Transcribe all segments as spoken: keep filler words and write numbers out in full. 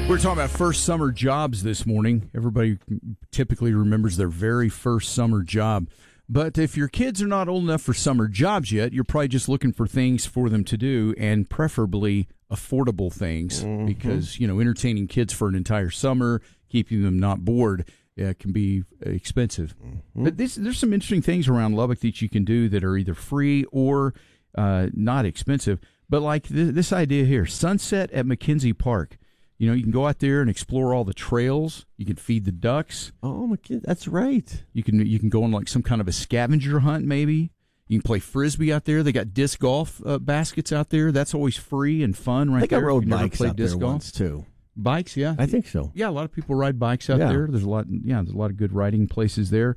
We're talking about first summer jobs this morning. Everybody typically remembers their very first summer job. But if your kids are not old enough for summer jobs yet, you're probably just looking for things for them to do, and preferably affordable things, mm-hmm. because, you know, entertaining kids for an entire summer, keeping them not bored, uh, can be expensive. Mm-hmm. But this, there's some interesting things around Lubbock that you can do that are either free or uh, not expensive. But like th- this idea here, Sunset at McKenzie Park. You know, you can go out there and explore all the trails. You can feed the ducks. Oh, my kid, that's right. You can you can go on like some kind of a scavenger hunt, maybe. You can play frisbee out there. They got disc golf uh, baskets out there. That's always free and fun, right I think there. I rode you bikes out disc there golf. once too. Bikes, yeah, I think so. Yeah, a lot of people ride bikes out yeah. there. There's a lot, yeah, there's a lot of good riding places there.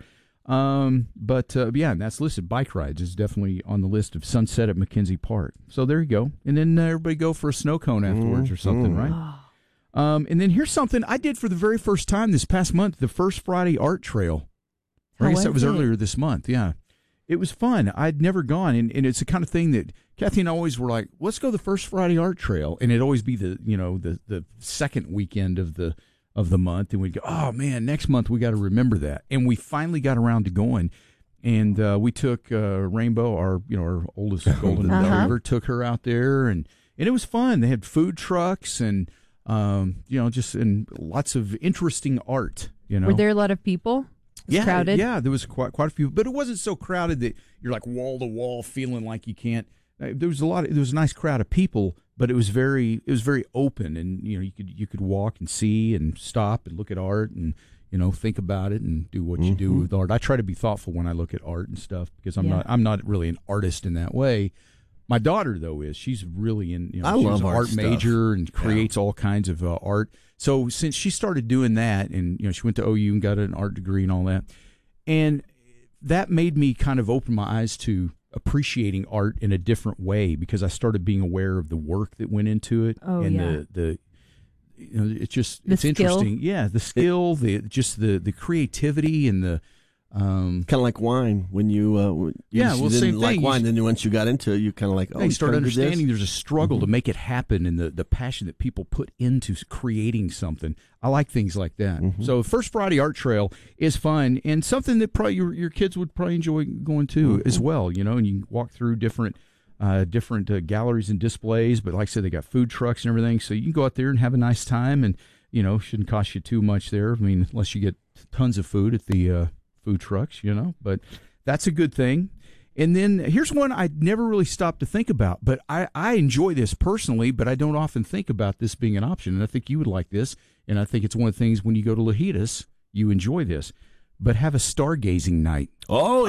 Um, but uh, yeah, and that's listed. Bike rides is definitely on the list of Sunset at McKenzie Park. So there you go. And then uh, everybody go for a snow cone afterwards mm, or something, mm. right? Um, and then here's something I did for the very first time this past month, the First Friday Art Trail. I guess that was it? earlier this month, yeah. It was fun. I'd never gone, and, and it's the kind of thing that Kathy and I always were like, let's go the First Friday Art Trail, and it'd always be the, you know, the, the second weekend of the of the month, and we'd go, oh, man, next month we got to remember that. And we finally got around to going, and uh, we took uh, Rainbow, our, you know, our oldest golden uh-huh. retriever, took her out there, and, and it was fun. They had food trucks and... Um, you know, just and lots of interesting art, you know. Were there a lot of people? Yeah, crowded? Yeah, there was quite quite a few, but it wasn't so crowded that you're like wall to wall feeling like you can't. There was a lot of, there was a nice crowd of people, but it was very it was very open, and you know, you could you could walk and see and stop and look at art and, you know, think about it and do what mm-hmm. you do with art. I try to be thoughtful when I look at art and stuff, because I'm yeah. not I'm not really an artist in that way. My daughter, though, is. She's really in, you know, I she's love an art, art stuff. major and creates yeah. all kinds of uh, art. So since she started doing that, and, you know, she went to O U and got an art degree and all that, and that made me kind of open my eyes to appreciating art in a different way, because I started being aware of the work that went into it. Oh, and yeah. the, the, you know, it's just, the it's skill. interesting. Yeah, the skill, the just the, the creativity and the, Um, kind of like wine. When you, uh, when you yeah, just well, didn't same like thing. wine, then once you got into it, you kind of like, oh, you start understanding this? there's a struggle mm-hmm. to make it happen, and the, the passion that people put into creating something. I like things like that. Mm-hmm. So First Friday Art Trail is fun, and something that probably your, your kids would probably enjoy going to mm-hmm. as well, you know, and you walk through different uh, different uh, galleries and displays, but like I said, they got food trucks and everything, so you can go out there and have a nice time, and, you know, shouldn't cost you too much there. I mean, unless you get tons of food at the uh, food trucks, you know, but that's a good thing. And then here's one I never really stopped to think about, but I, I enjoy this personally, but I don't often think about this being an option. And I think you would like this. And I think it's one of the things when you go to Lajitas, you enjoy this, but have a stargazing night. Oh,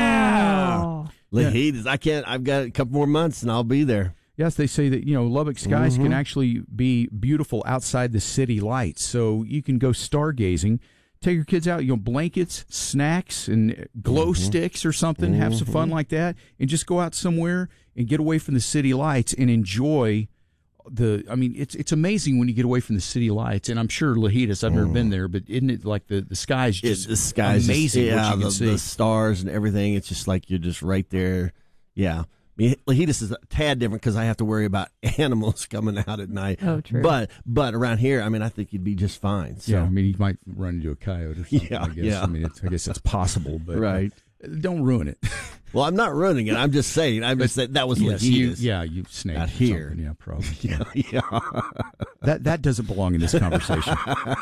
yeah. Oh. Lajitas. I can't, I've got a couple more months and I'll be there. Yes, they say that, you know, Lubbock skies mm-hmm. can actually be beautiful outside the city lights. So you can go stargazing. Take your kids out, you know, blankets, snacks, and glow mm-hmm. sticks or something. Mm-hmm. Have some fun like that, and just go out somewhere and get away from the city lights and enjoy the. I mean, it's it's amazing when you get away from the city lights. And I'm sure Lajitas, I've mm. never been there, but isn't it like the the sky's just it, the sky's amazing? Just, yeah, what you can the, see. the stars and everything. It's just like you're just right there. Yeah. I mean, Lajitas is a tad different because I have to worry about animals coming out at night. Oh, true. But but around here, I mean, I think you'd be just fine. So. Yeah, I mean, you might run into a coyote or something. Yeah, I guess. yeah. I mean, it's, I guess it's possible, but right. Uh, don't ruin it. Well, I'm not ruining it. I'm just saying. I'm just saying that was yes, Lajitas. you, yeah, you snaked Not here. Something. Yeah, probably. Yeah, yeah. That that doesn't belong in this conversation.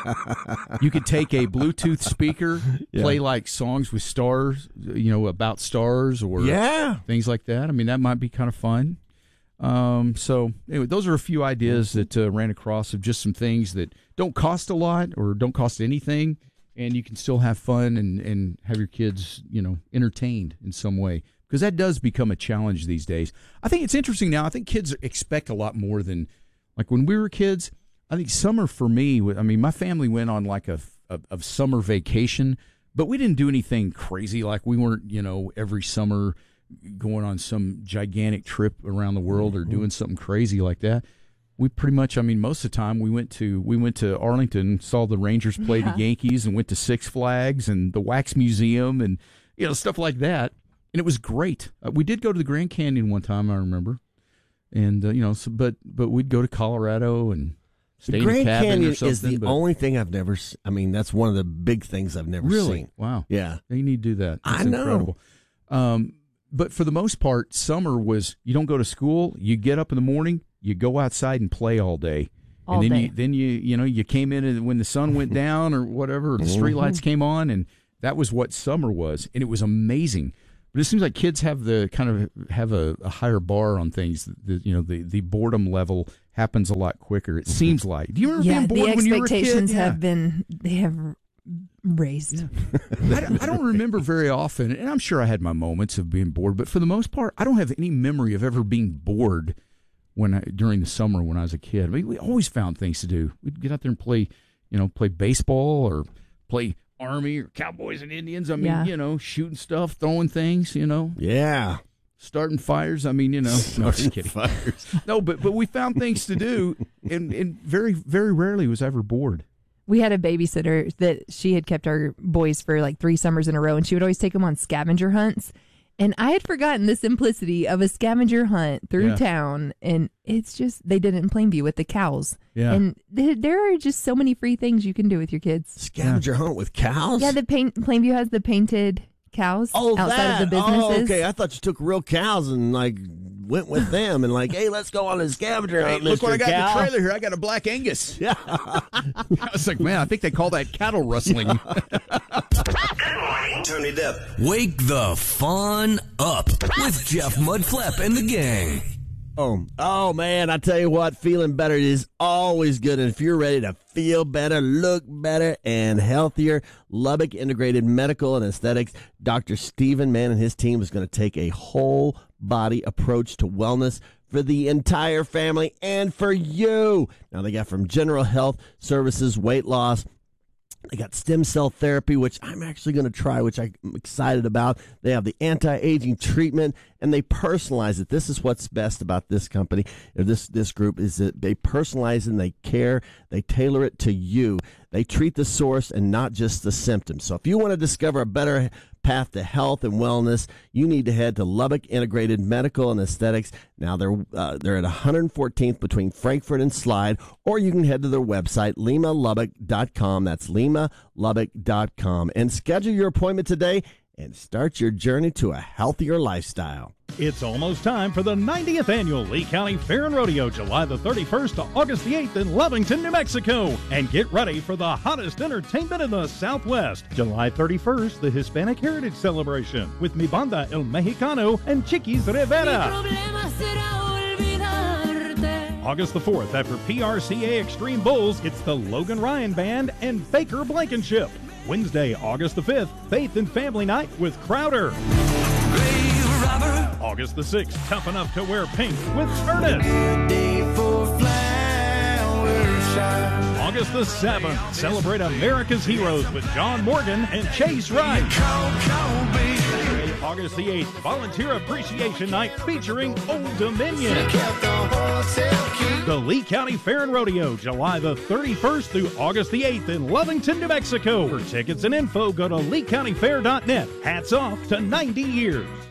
You could take a Bluetooth speaker, yeah. play like songs with stars, you know, about stars or yeah. things like that. I mean, that might be kind of fun. Um, so anyway, those are a few ideas that uh, ran across of just some things that don't cost a lot or don't cost anything, and you can still have fun and, and have your kids, you know, entertained in some way, because that does become a challenge these days. I think it's interesting now. I think kids expect a lot more than, like when we were kids. I think summer for me, I mean, my family went on like a, a, a summer vacation, but we didn't do anything crazy. Like we weren't, you know, every summer going on some gigantic trip around the world or doing something crazy like that. We pretty much, I mean, most of the time we went to we went to Arlington, saw the Rangers play yeah. the Yankees, and went to Six Flags and the Wax Museum and, you know, stuff like that. And it was great. Uh, we did go to the Grand Canyon one time, I remember. And, uh, you know, so, but but we'd go to Colorado and stay the in Grand a cabin Canyon or something. is the but, only thing I've never. s- I mean, that's one of the big things I've never really seen. wow. Yeah, You need to do that. That's I know. incredible. Um, but for the most part, summer was you don't go to school. You get up in the morning, you go outside and play all day. All and then day. you then you you know you came in and when the sun went down or whatever, or the Mm-hmm. streetlights came on, and that was what summer was, and it was amazing. But it seems like kids have the kind of have a, a higher bar on things. The, you know, the, the boredom level happens a lot quicker. It seems like. Do you remember Yeah, being bored the when you were a kid? expectations Yeah. have been they have raised. I, don't- I don't remember very often, and I'm sure I had my moments of being bored, but for the most part, I don't have any memory of ever being bored when I, during the summer when I was a kid. I mean, we always found things to do. We'd get out there and play, you know, play baseball or play Army or Cowboys and Indians. I mean, Yeah. you know, shooting stuff, throwing things, you know, yeah. starting fires. I mean, you know, no, just kidding. Fires. No, but but we found things to do, and, and very very rarely was I ever bored. We had a babysitter that she had kept our boys for like three summers in a row, and she would always take them on scavenger hunts. And I had forgotten the simplicity of a scavenger hunt through Yeah. town, and it's just they did it in Plainview with the cows. Yeah. And th- there are just so many free things you can do with your kids. Scavenger hunt with cows. Yeah, the paint Plainview has the painted cows oh, outside that. of the businesses. Oh, okay. I thought you took real cows and like went with them and like, hey, let's go on a scavenger hunt. Look what I got Mister Cow. in the trailer here. I got a black Angus. Yeah. I was like, man, I think they call that cattle rustling. Turn it up. Wake the fun up with Jeff Mudflap and the gang. Oh, oh man, I tell you what, feeling better is always good. And if you're ready to feel better, look better, and healthier, Lubbock Integrated Medical and Aesthetics, Doctor Stephen Mann and his team is going to take a whole body approach to wellness for the entire family and for you. Now, they got from general health services, weight loss. They got stem cell therapy, which I'm actually going to try, which I'm excited about. They have the anti-aging treatment, and they personalize it. This is what's best about this company, or this this group, is that they personalize and they care. They tailor it to you. They treat the source and not just the symptoms. So if you want to discover a better path to health and wellness, you need to head to Lubbock Integrated Medical and Aesthetics. Now, they're uh, they're at one hundred fourteenth between Frankfort and Slide, or you can head to their website, lima lubbock dot com. That's lima lubbock dot com. And schedule your appointment today and start your journey to a healthier lifestyle. It's almost time for the ninetieth Annual Lee County Fair and Rodeo, July the thirty-first to August the eighth in Lovington, New Mexico. And get ready for the hottest entertainment in the Southwest. July thirty-first, the Hispanic Heritage Celebration with Mi Banda El Mexicano and Chiquis Rivera. August the fourth, after P R C A Extreme Bulls, it's the Logan Ryan Band and Baker Blankenship. Wednesday, August the fifth, Faith and Family Night with Crowder. August the sixth, Tough Enough to Wear Pink with Ernest. August the seventh, celebrate America's Heroes with John Morgan and Chase Wright. August the eighth, Volunteer Appreciation Night featuring Old Dominion. The Lee County Fair and Rodeo, July the thirty-first through August the eighth in Lovington, New Mexico. For tickets and info, go to lee county fair dot net. Hats off to ninety years.